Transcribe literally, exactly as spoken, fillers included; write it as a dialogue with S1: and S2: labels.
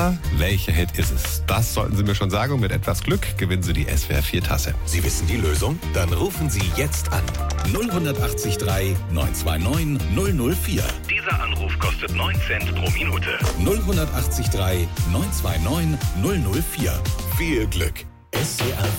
S1: Welcher Hit ist es? Das sollten Sie mir schon sagen und mit etwas Glück gewinnen Sie die S W R vier Tasse.
S2: Sie wissen die Lösung? Dann rufen Sie jetzt an. null acht drei neun zwei neun null null vier.
S3: Dieser Anruf kostet neun Cent pro Minute.
S2: null acht drei neun zwei neun null null vier. Viel Glück. S W R